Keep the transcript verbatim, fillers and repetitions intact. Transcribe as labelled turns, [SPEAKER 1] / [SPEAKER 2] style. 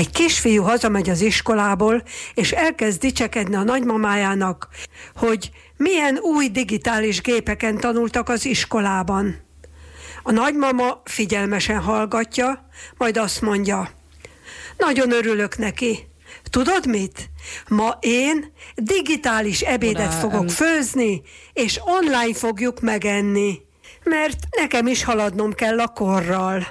[SPEAKER 1] Egy kisfiú hazamegy az iskolából, és elkezd dicsekedni a nagymamájának, hogy milyen új digitális gépeken tanultak az iskolában. A nagymama figyelmesen hallgatja, majd azt mondja: nagyon örülök neki. Tudod mit? Ma én digitális ebédet
[SPEAKER 2] Ura,
[SPEAKER 1] fogok
[SPEAKER 2] em...
[SPEAKER 1] főzni, és online fogjuk megenni, mert nekem is haladnom kell a korral.